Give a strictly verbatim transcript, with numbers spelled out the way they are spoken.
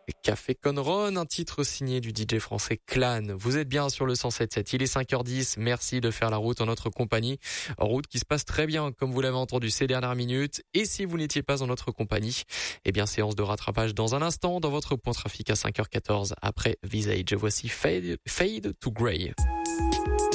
Café Conron, un titre signé du D J français Clan. Vous êtes bien sur le cent sept sept. Il est cinq heures dix. Merci de faire la route en notre compagnie. Route qui se passe très bien, comme vous l'avez entendu ces dernières minutes. Et si vous n'étiez pas en notre compagnie, eh bien, séance de rattrapage dans un instant dans votre point trafic à cinq heures quatorze après Visage. Voici Fade, Fade to Grey.